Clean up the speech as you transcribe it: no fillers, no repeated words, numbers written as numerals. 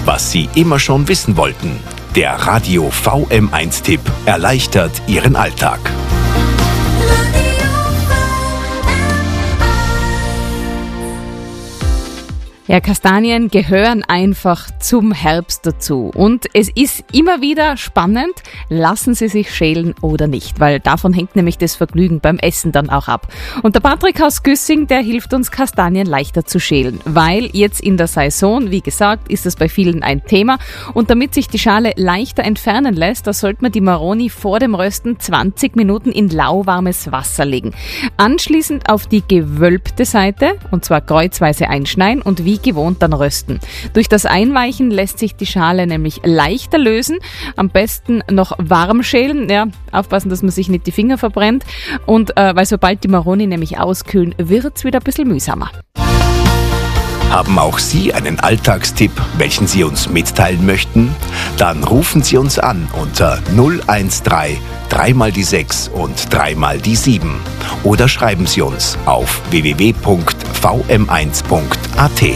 was Sie immer schon wissen wollten. Der Radio VM1-Tipp erleichtert Ihren Alltag. Ja, Kastanien gehören einfach zum Herbst dazu. Und es ist immer wieder spannend, lassen sie sich schälen oder nicht, weil davon hängt nämlich das Vergnügen beim Essen dann auch ab. Und der Patrick aus Güssing, der hilft uns, Kastanien leichter zu schälen, weil jetzt in der Saison, wie gesagt, ist das bei vielen ein Thema. Und damit sich die Schale leichter entfernen lässt, da sollte man die Maroni vor dem Rösten 20 Minuten in lauwarmes Wasser legen. Anschließend auf die gewölbte Seite, und zwar kreuzweise einschneiden und wie gewohnt dann rösten. Durch das Einweichen lässt sich die Schale nämlich leichter lösen. Am besten noch warm schälen. Ja, aufpassen, dass man sich nicht die Finger verbrennt. Und weil sobald die Maroni nämlich auskühlen, wird es wieder ein bisschen mühsamer. Haben auch Sie einen Alltagstipp, welchen Sie uns mitteilen möchten? Dann rufen Sie uns an unter 013 3 mal die 6 und 3 mal die 7 oder schreiben Sie uns auf www.vm1.at.